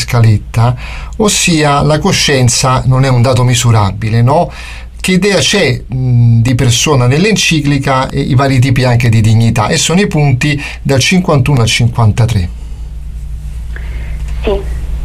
scaletta, ossia la coscienza non è un dato misurabile, no? Che idea c'è di persona nell'enciclica e i vari tipi anche di dignità, e sono i punti dal 51 al 53. Sì,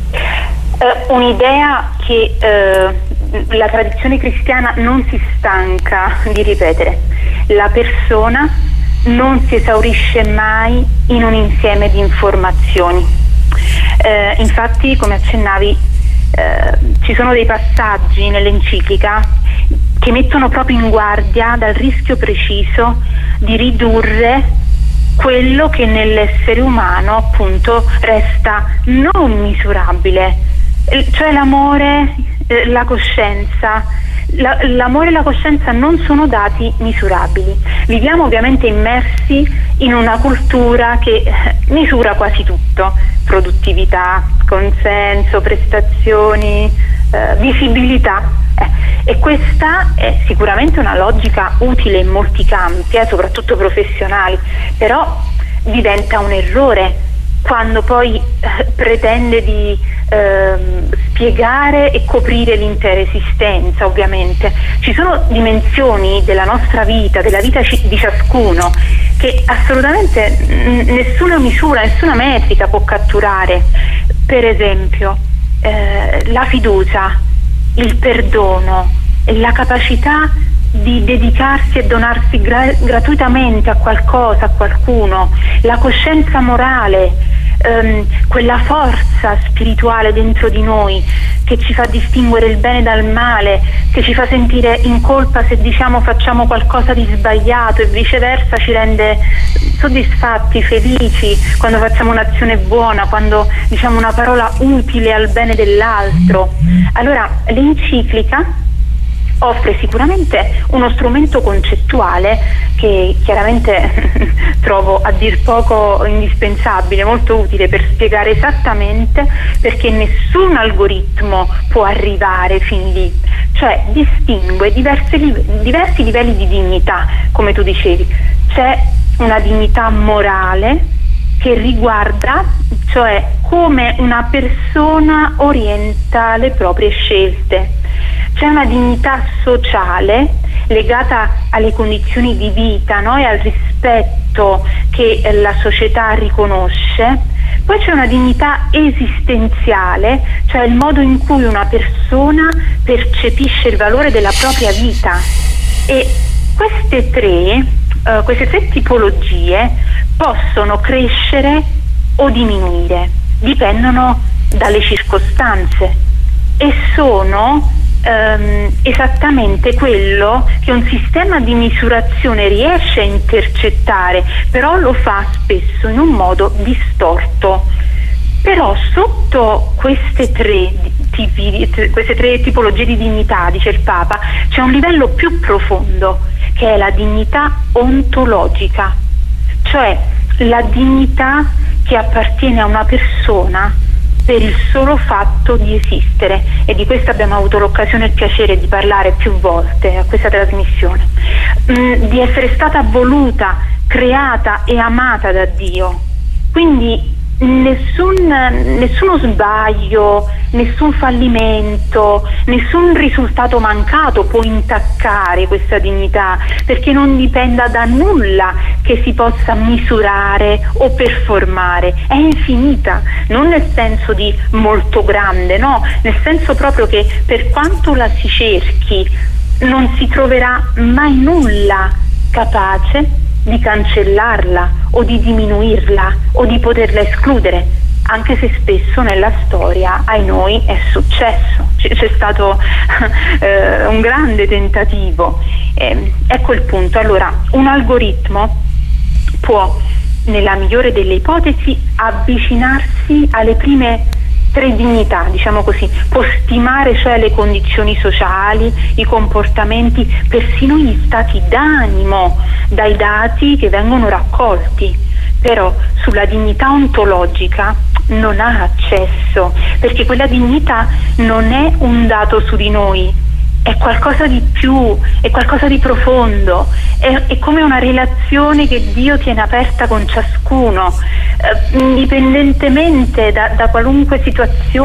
un'idea che la tradizione cristiana non si stanca di ripetere: la persona non si esaurisce mai in un insieme di informazioni. Infatti, come accennavi, ci sono dei passaggi nell'enciclica che mettono proprio in guardia dal rischio preciso di ridurre quello che nell'essere umano appunto resta non misurabile, cioè l'amore, la coscienza. L'amore e la coscienza non sono dati misurabili. Viviamo ovviamente immersi in una cultura che misura quasi tutto: produttività, consenso, prestazioni, visibilità. E questa è sicuramente una logica utile in molti campi, soprattutto professionali, però diventa un errore quando poi pretende di spiegare e coprire l'intera esistenza. Ovviamente ci sono dimensioni della nostra vita, della vita di ciascuno, che assolutamente nessuna misura, nessuna metrica può catturare. Per esempio la fiducia, il perdono, la capacità di dedicarsi e donarsi gratuitamente a qualcosa, a qualcuno, la coscienza morale, quella forza spirituale dentro di noi che ci fa distinguere il bene dal male, che ci fa sentire in colpa se facciamo qualcosa di sbagliato, e viceversa ci rende soddisfatti, felici quando facciamo un'azione buona, quando diciamo una parola utile al bene dell'altro. Allora l'enciclica offre sicuramente uno strumento concettuale che chiaramente trovo a dir poco indispensabile, molto utile per spiegare esattamente perché nessun algoritmo può arrivare fin lì, cioè distingue diversi livelli di dignità, come tu dicevi. C'è una dignità morale che riguarda, cioè come una persona orienta le proprie scelte. C'è una dignità sociale legata alle condizioni di vita, no? E al rispetto che la società riconosce. Poi c'è una dignità esistenziale, cioè il modo in cui una persona percepisce il valore della propria vita. E queste tre tipologie possono crescere o diminuire, dipendono dalle circostanze e sono esattamente quello che un sistema di misurazione riesce a intercettare, però lo fa spesso in un modo distorto. Però sotto queste tre tipologie di dignità, dice il Papa, c'è un livello più profondo, che è la dignità ontologica, cioè la dignità che appartiene a una persona per il solo fatto di esistere, e di questo abbiamo avuto l'occasione e il piacere di parlare più volte a questa trasmissione, di essere stata voluta, creata e amata da Dio. Quindi nessuno sbaglio, nessun fallimento, nessun risultato mancato può intaccare questa dignità, perché non dipenda da nulla che si possa misurare o performare. È infinita, non nel senso di molto grande, no, nel senso proprio che per quanto la si cerchi non si troverà mai nulla capace di cancellarla o di diminuirla o di poterla escludere, anche se spesso nella storia ai noi è successo, c'è stato un grande tentativo. Ecco il punto. Allora, un algoritmo può, nella migliore delle ipotesi, avvicinarsi alle prime tre dignità, diciamo così, può stimare cioè le condizioni sociali, i comportamenti, persino gli stati d'animo dai dati che vengono raccolti, però sulla dignità ontologica non ha accesso, perché quella dignità non è un dato su di noi, è qualcosa di più, è qualcosa di profondo, è come una relazione che Dio tiene aperta con ciascuno, indipendentemente da qualunque situazione